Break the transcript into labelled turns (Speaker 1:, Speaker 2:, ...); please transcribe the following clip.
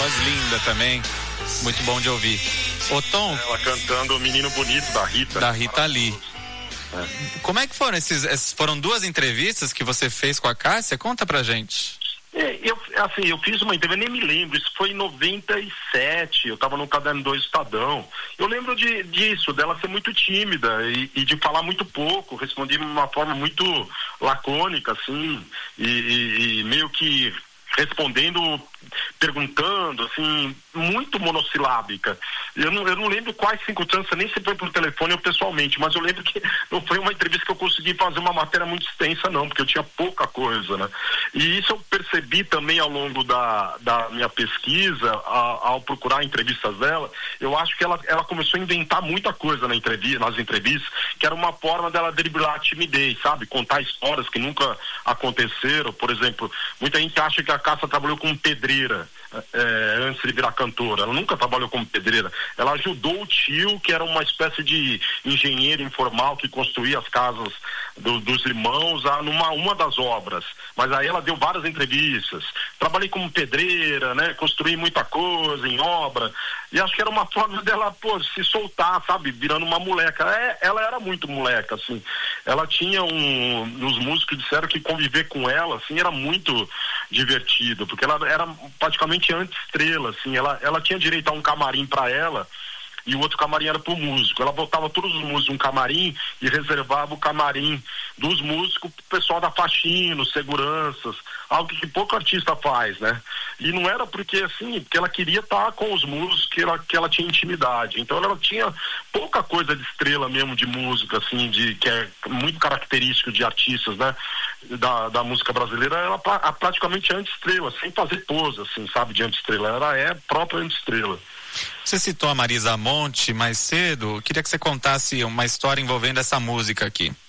Speaker 1: voz linda também, muito bom de ouvir. Ô Tom...
Speaker 2: Ela cantando O Menino Bonito, da Rita.
Speaker 1: Da Rita Lee. Como é que foram foram 2 entrevistas que você fez com a Cássia? Conta pra gente.
Speaker 2: Eu fiz uma entrevista, nem me lembro, isso foi em 97, eu tava no Caderno 2 Estadão. Eu lembro disso, dela ser muito tímida e de falar muito pouco, respondi de uma forma muito lacônica, assim, e meio que respondendo, perguntando, assim, muito monossilábica. Eu não lembro quais circunstâncias, nem se foi por telefone ou pessoalmente, mas eu lembro que não foi uma entrevista que eu consegui fazer uma matéria muito extensa, não, porque eu tinha pouca coisa, né? E isso eu percebi também ao longo da minha pesquisa, ao procurar entrevistas dela. Eu acho que ela começou a inventar muita coisa nas entrevistas, que era uma forma dela driblar a timidez, sabe? Contar histórias que nunca aconteceram. Por exemplo, muita gente acha que a Cássia trabalhou como pedreira antes de virar cantora. Ela nunca trabalhou como pedreira. Ela ajudou o tio, que era uma espécie de engenheiro informal que construía as casas dos irmãos numa das obras. Mas aí ela deu várias entrevistas. Trabalhei como pedreira, né? Construí muita coisa em obra. E acho que era uma forma dela, se soltar, sabe? Virando uma moleca. Ela era muito moleca, assim. Ela tinha os músicos disseram que conviver com ela, assim, era muito divertido, porque ela era praticamente anti-estrela, assim. Ela tinha direito a um camarim para ela, e o outro camarim era pro músico. Ela botava todos os músicos num camarim e reservava o camarim dos músicos pro pessoal da faxina, seguranças, algo que pouco artista faz, né? E não era porque ela queria estar com os músicos, que ela tinha intimidade. Então ela tinha pouca coisa de estrela mesmo, de música, assim, que é muito característico de artistas, né? Da música brasileira. Ela praticamente anti-estrela, sem fazer pose, assim, sabe, de anti-estrela. Ela é própria anti-estrela.
Speaker 1: Você citou a Marisa Monte mais cedo, queria que você contasse uma história envolvendo essa música aqui.